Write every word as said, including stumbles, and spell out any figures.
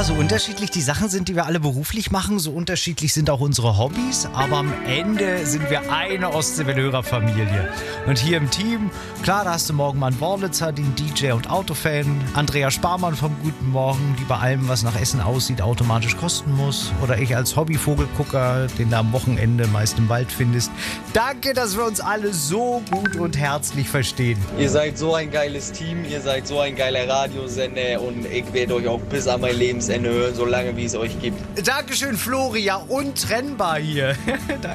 so unterschiedlich die Sachen sind, die wir alle beruflich machen, so unterschiedlich sind auch unsere Hobbys. Aber am Ende sind wir eine Ostseewelle-Hörerfamilie. Und hier im Team, klar, da hast du Morgenmann Worlitzer, den D J und Autofan, Andrea Sparmann vom Guten Morgen, die bei allem, was nach Essen aussieht, automatisch kosten muss. Oder ich als Hobbyvogelgucker, den du am Wochenende meist im Wald findest. Danke, dass wir uns alle so gut und herzlich verstehen. Ihr seid so ein geiles Team, ihr seid so ein geiler Radiosender und ich werde euch auch bis an mein Lebensende hören, so lange wie es euch gibt. Dankeschön, Floria, untrennbar hier. Danke.